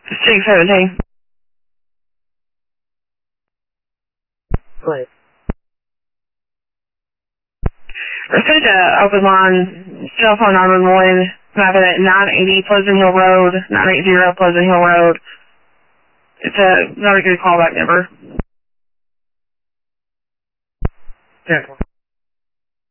617. Right. Repeat the open line, cell phone 911, having at 980 Pleasant Hill Road, 980 Pleasant Hill Road. It's not a good callback number. Yeah.